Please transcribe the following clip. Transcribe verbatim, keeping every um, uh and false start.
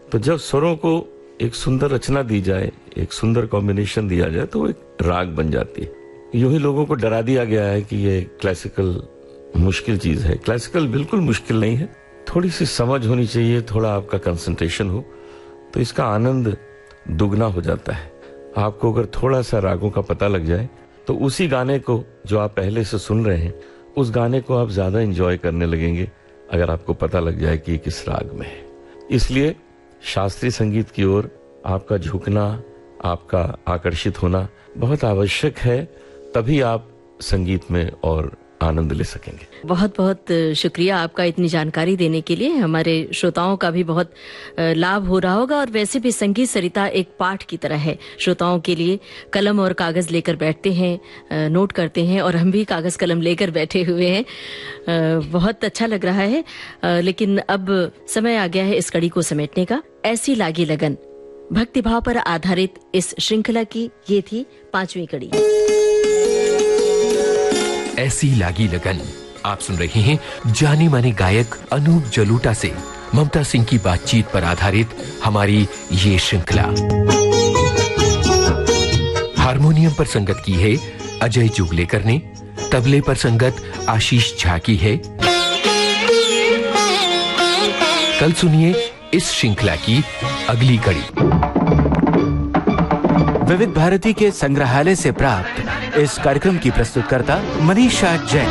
तो जब स्वरों को एक सुंदर रचना दी जाए, एक सुंदर कॉम्बिनेशन दिया जाए, तो वो एक राग बन जाती है। यूं ही लोगों को डरा दिया गया है कि ये क्लासिकल मुश्किल चीज है। क्लासिकल बिल्कुल मुश्किल नहीं है, थोड़ी सी समझ होनी चाहिए, थोड़ा आपका कंसंट्रेशन हो तो इसका आनंद दुगना हो जाता है। आपको अगर थोड़ा सा रागों का पता लग जाए तो उसी गाने को जो आप पहले से सुन रहे हैं, उस गाने को आप ज्यादा एंजॉय करने लगेंगे अगर आपको पता लग जाए कि किस राग में है। इसलिए शास्त्रीय संगीत की ओर आपका झुकना, आपका आकर्षित होना बहुत आवश्यक है, तभी आप संगीत में और आनंद ले सकेंगे। बहुत बहुत शुक्रिया आपका इतनी जानकारी देने के लिए। हमारे श्रोताओं का भी बहुत लाभ हो रहा होगा। और वैसे भी संगीत सरिता एक पाठ की तरह है, श्रोताओं के लिए कलम और कागज लेकर बैठते हैं, नोट करते हैं, और हम भी कागज कलम लेकर बैठे हुए हैं। बहुत अच्छा लग रहा है। लेकिन अब समय आ गया है इस कड़ी को समेटने का। ऐसी लागी लगन, भक्तिभाव पर आधारित इस श्रृंखला की ये थी पांचवी कड़ी। ऐसी लागी लगन। आप सुन रहे हैं जाने माने गायक अनूप जलोटा से ममता सिंह की बातचीत पर आधारित हमारी ये श्रृंखला। हारमोनियम पर संगत की है अजय जुगलेकर ने, तबले पर संगत आशीष झा की है। कल सुनिए इस श्रृंखला की अगली कड़ी। विविध भारती के संग्रहालय से प्राप्त इस कार्यक्रम की प्रस्तुतकर्ता मनीषा जैन।